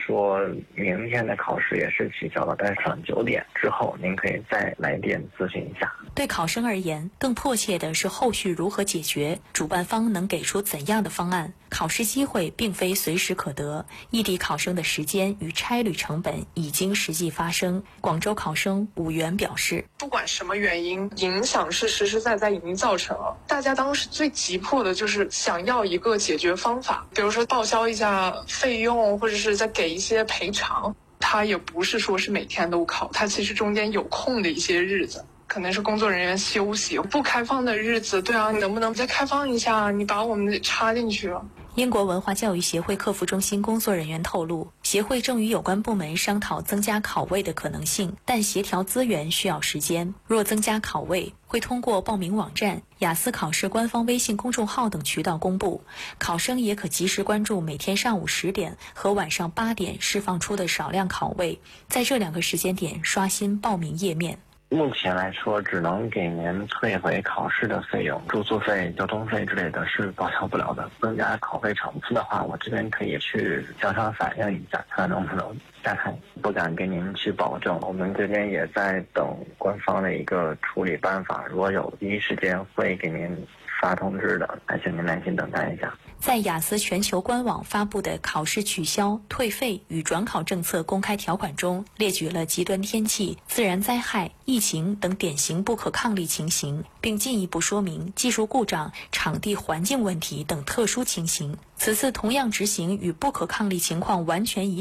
说明天的考试也是取消了，但是上9点之后您可以再来电咨询一下。 对考生而言，更迫切的是后续如何解决，主办方能给出怎样的方案。考试机会并非随时可得，异地考生的时间与差旅成本已经实际发生。广州考生武元表示， 不管什么原因，影响是实实在在已经造成了。大家当时最急迫的就是想要一个解决方法，比如说报销一下费用，或者是再给一些赔偿。它也不是说是每天都考，它其实中间有空的一些日子，可能是工作人员休息不开放的日子。对啊，你能不能再开放一下？你把我们插进去了。 英国文化教育协会客服中心工作人员透露，协会正与有关部门商讨增加考位的可能性，但协调资源需要时间。若增加考位，会通过报名网站、雅思考试官方微信公众号等渠道公布。考生也可及时关注每天上午10点和晚上8点释放出的少量考位，在这2个时间点刷新报名页面。 目前来说，只能给您退回考试的费用，住宿费、交通费之类的是报销不了的。增加考费场次的话，我这边可以去向上反映一下，看能不能加开。不敢给您去保证，我们这边也在等官方的一个处理办法，如果有第一时间会给您发通知的，还请您耐心等待一下。 在雅思全球官网发布的考试取消、退费与转考政策公开条款中，列举了极端天气、自然灾害、疫情等典型不可抗力情形，并进一步说明技术故障、场地环境问题等特殊情形。此次同样执行与不可抗力情况完全一